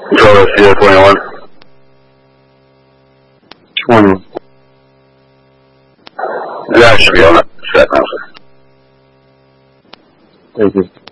Control SCO 21. 20. That should be on it. Set now, sir. Thank you.